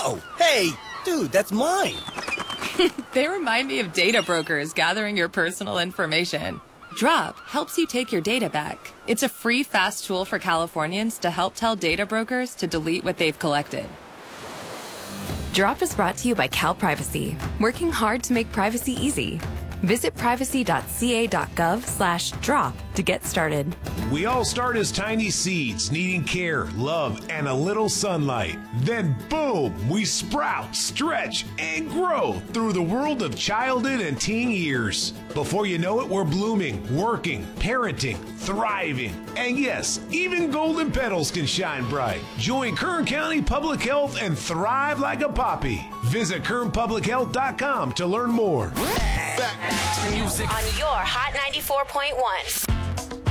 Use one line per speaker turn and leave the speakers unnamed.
Whoa! Hey! Dude, that's mine!
They remind me of data brokers gathering your personal information. Drop helps you take your data back. It's a free, fast tool for Californians to help tell data brokers to delete what they've collected. Drop is brought to you by Cal Privacy, working hard to make privacy easy. Visit privacy.ca.gov/drop to get started.
We all start as tiny seeds, needing care, love, and a little sunlight. Then, boom, we sprout, stretch, and grow through the world of childhood and teen years. Before you know it, we're blooming, working, parenting, thriving. And yes, even golden petals can shine bright. Join Kern County Public Health and thrive like a poppy. Visit KernPublicHealth.com to learn more.
Back to music.
On your Hot 94.1.